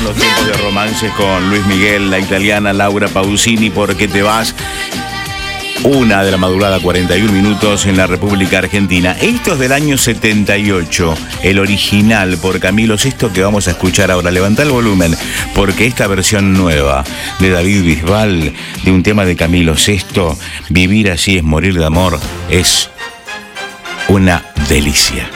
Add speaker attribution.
Speaker 1: los tiempos de romances con Luis Miguel, la italiana Laura Pausini, Porque te vas. 1 de la madrugada, 41 minutos en la República Argentina. Esto es del año 78, el original por Camilo Sesto que vamos a escuchar ahora. Levantá el volumen, porque esta versión nueva de David Bisbal, de un tema de Camilo Sesto, Vivir así es morir de amor, es una delicia.